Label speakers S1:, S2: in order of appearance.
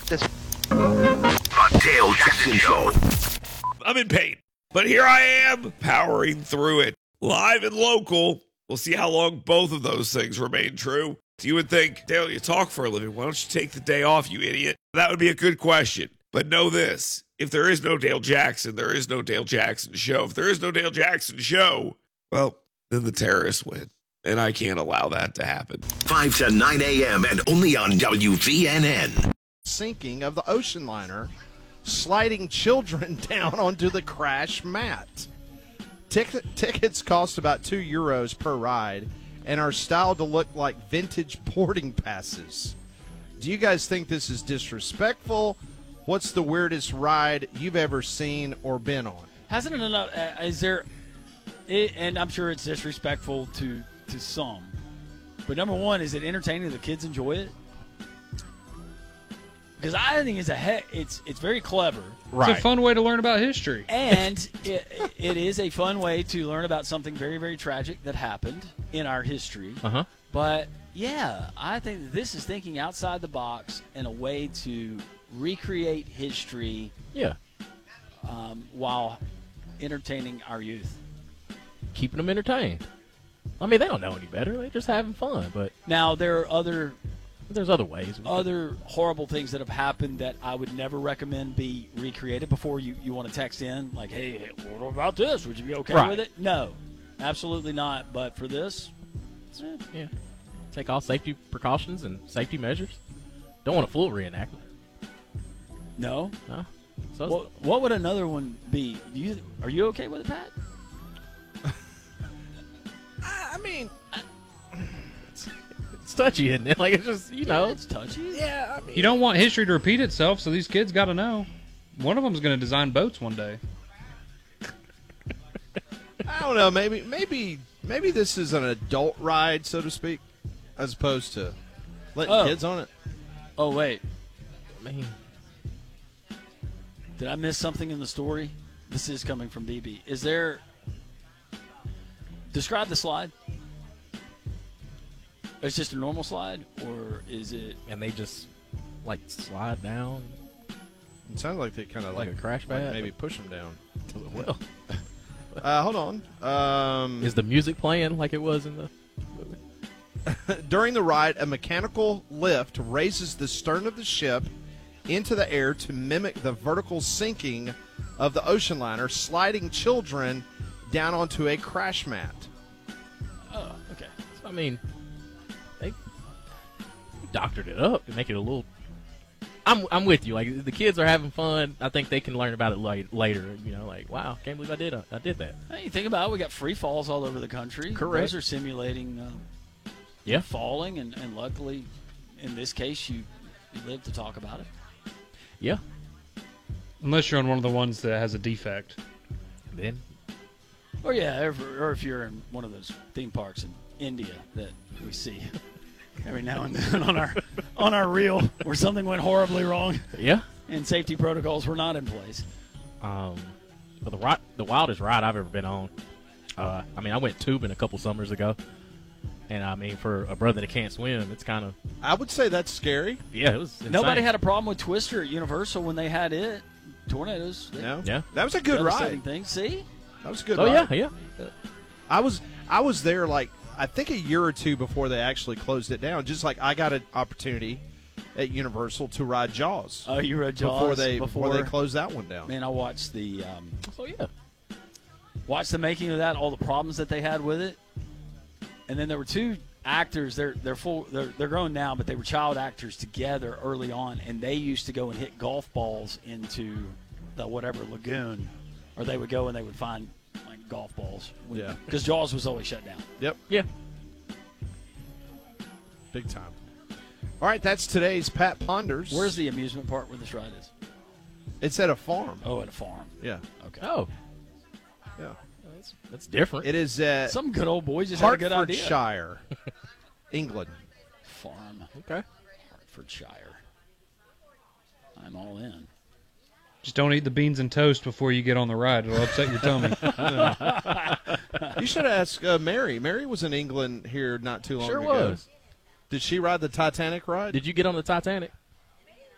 S1: this.
S2: The Dale Jackson Show.
S3: I'm in pain, but here I am powering through it. Live and local. We'll see how long both of those things remain true. You would think, Dale, you talk for a living. Why don't you take the day off, you idiot? That would be a good question. But know this. If there is no Dale Jackson, there is no Dale Jackson Show. If there is no Dale Jackson Show, well, then the terrorists win. And I can't allow that to happen.
S2: 5 to 9 a.m. and only on WVNN.
S4: Sinking of the ocean liner, sliding children down onto the crash mat. Tickets cost about €2 per ride and are styled to look like vintage boarding passes. Do you guys think this is disrespectful? What's the weirdest ride you've ever seen or been on?
S5: Hasn't it enough? Is there? And I'm sure it's disrespectful to some. But number one, is it entertaining? The kids enjoy it? Because I think it's very clever.
S6: Right. It's a fun way to learn about history.
S5: And it is a fun way to learn about something very, very tragic that happened in our history.
S7: Uh-huh.
S5: But, yeah, I think that this is thinking outside the box in a way to recreate history while entertaining our youth.
S7: Keeping them entertained. I mean, they don't know any better. They're just having fun. But
S5: now there are
S7: there's other ways.
S5: Other horrible things that have happened that I would never recommend be recreated. Before you want to text in, like, hey, what about this? Would you be okay with it? No, absolutely not. But for this,
S7: yeah, take all safety precautions and safety measures. Don't want a full reenactment.
S5: No.
S7: So
S5: what would another one be? Are you okay with it, Pat?
S4: I mean,
S7: it's touchy, isn't it? Like, it's just,
S5: it's touchy.
S4: Yeah, I mean,
S6: you don't want history to repeat itself, so these kids got to know. One of them's going to design boats one day.
S4: I don't know. Maybe this is an adult ride, so to speak, as opposed to letting kids on it.
S5: Oh, wait.
S7: I mean,
S5: did I miss something in the story? This is coming from BB. Is there... Describe the slide. It's just a normal slide, or is it...
S7: And they just, like, slide down?
S4: It sounds like they kind of
S7: like a crash pad?
S4: Maybe push them down.
S7: Well...
S4: hold on.
S7: Is the music playing like it was in the movie?
S4: During the ride, a mechanical lift raises the stern of the ship into the air to mimic the vertical sinking of the ocean liner, sliding children down onto a crash mat.
S5: Oh, okay.
S7: So, I mean, they doctored it up to make it a little... I'm with you. Like, the kids are having fun. I think they can learn about it later. Like, wow, can't believe I did that.
S5: Hey, you think about it, we got free falls all over the country.
S4: Correct.
S5: Those are simulating falling, and luckily, in this case, you live to talk about it.
S7: Yeah.
S6: Unless you're on one of the ones that has a defect.
S7: Then.
S5: Or or if you're in one of those theme parks in India that we see every now and then on our reel where something went horribly wrong.
S7: Yeah.
S5: And safety protocols were not in place.
S7: But the wildest ride I've ever been on. I went tubing a couple summers ago, and for a brother that can't swim, it's kind of.
S4: I would say that's scary.
S7: Yeah, it was. Insane.
S5: Nobody had a problem with Twister at Universal when they had it. Tornadoes.
S4: No.
S7: Yeah.
S4: That was a good ride.
S5: Thing. See.
S4: That was a good
S7: ride.
S4: Oh,
S7: yeah.
S4: I was there, I think a year or two before they actually closed it down. Just like I got an opportunity at Universal to ride Jaws.
S5: Oh, you rode Jaws
S4: before they closed that one down.
S5: Man, I watched watched the making of that, all the problems that they had with it, and then there were two actors. They're grown now, but they were child actors together early on, and they used to go and hit golf balls into the whatever lagoon, or they would go and they would find like golf balls.
S4: Yeah,
S5: because Jaws was always shut down.
S4: Yep.
S7: Yeah.
S4: Big time. All right, that's today's Pat Ponders.
S5: Where's the amusement park where this ride is?
S4: It's at a farm.
S5: Oh, at a farm.
S4: Yeah.
S5: Okay.
S7: Oh.
S4: Yeah.
S7: That's different.
S4: It is at
S5: some good old boy just had a good idea.
S4: Hertfordshire, England.
S5: Farm.
S7: Okay.
S5: Hertfordshire. I'm all in.
S6: Just don't eat the beans and toast before you get on the ride. It'll upset your tummy.
S4: You should ask Mary. Mary was in England here not too long ago.
S7: Sure was.
S4: Did she ride the Titanic ride?
S7: Did you get on the Titanic?